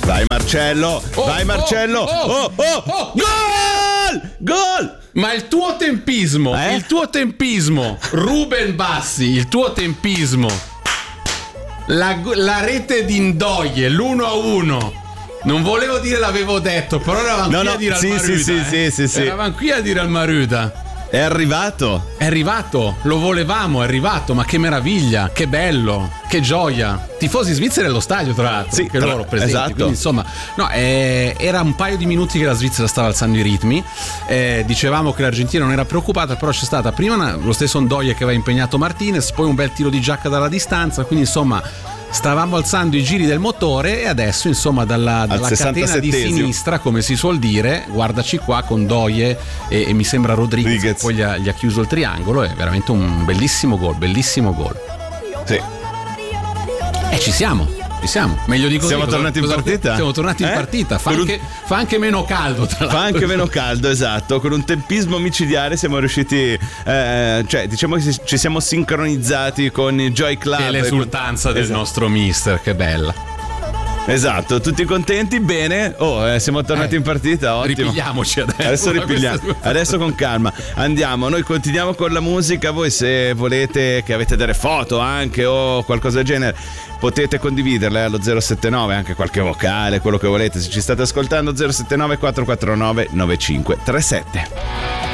Vai Marcello, vai Marcello. Gol! Ma il tuo tempismo, Ruben Bassi, il tuo tempismo, la rete di Ndoye, l'1-1. Non volevo dire l'avevo detto, però eravamo qui a dire al Maruda. Sì. Eravamo qui a dire al Maruda. È arrivato, lo volevamo, è arrivato, ma che meraviglia, che bello, che gioia. Tifosi svizzeri allo stadio, tra l'altro, sì, che loro presenti. Esatto. Quindi, insomma, no, era un paio di minuti che la Svizzera stava alzando i ritmi. Dicevamo che l'Argentina non era preoccupata, però c'è stata prima lo stesso Ndoye che aveva impegnato Martinez, poi un bel tiro di giacca dalla distanza, quindi insomma stavamo alzando i giri del motore e adesso insomma dalla catena di sinistra, come si suol dire, guardaci qua con Ndoye e mi sembra Rodriguez che poi gli ha chiuso il triangolo. È veramente un bellissimo gol. Sì. E ci siamo. Meglio di così. Siamo tornati in partita? Siamo tornati in partita. Fa anche meno caldo, tra l'altro. Fa anche meno caldo, esatto. Con un tempismo micidiale siamo riusciti, diciamo che ci siamo sincronizzati con i Joy Club. E l'esultanza del nostro mister, che bella. Esatto, tutti contenti, bene. Siamo tornati in partita, ottimo. Ripigliamoci adesso. Adesso con calma. Andiamo, noi continuiamo con la musica. Voi se volete, che avete delle foto anche o qualcosa del genere, potete condividerle allo 079, anche qualche vocale, quello che volete. Se ci state ascoltando, 079 449 9537.